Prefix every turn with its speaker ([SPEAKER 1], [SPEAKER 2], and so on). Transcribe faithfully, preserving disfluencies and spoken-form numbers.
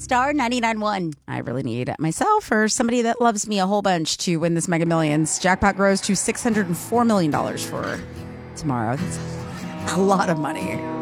[SPEAKER 1] Star ninety-nine one.
[SPEAKER 2] I really need myself or somebody that loves me a whole bunch to win this Mega Millions. Jackpot grows to six hundred four million dollars for tomorrow. That's a lot of money.